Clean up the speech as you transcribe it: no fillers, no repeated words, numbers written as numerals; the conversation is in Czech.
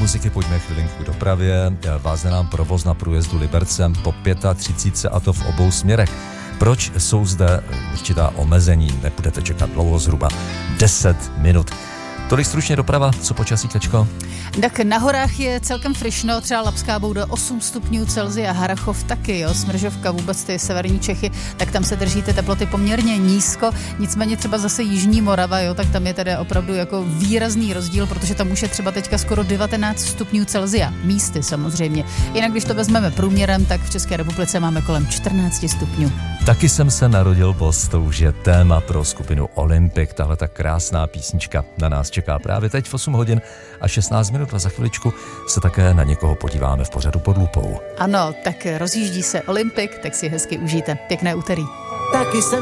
muziky pojďme chvilinku k dopravě. Vázne nám provoz na průjezdu Libercem po 35, a to v obou směrech. Proč jsou zde určitá omezení? Nebudete čekat dlouho, zhruba 10 minut. Tolik stručně doprava, co počasí, Kačko? Tak na horách je celkem frišno, třeba Labská Bouda 8 stupňů Celsia, Harrachov taky, jo, Smržovka, vůbec ty severní Čechy, tak tam se držíte teploty poměrně nízko, nicméně třeba zase Jižní Morava, jo, tak tam je tedy opravdu jako výrazný rozdíl, protože tam už je třeba teďka skoro 19 stupňů Celsia, místy samozřejmě. Jinak když to vezmeme průměrem, tak v České republice máme kolem 14 stupňů. Taky jsem se narodil boss, to už je téma pro skupinu Olympic, tahle ta krásná písnička na nás čeká právě teď v 8 hodin a 16 minut a za chviličku se také na někoho podíváme v pořadu Pod lupou. Ano, tak rozjíždí se Olympic, tak si hezky užijte. Pěkné úterý. Taky jsem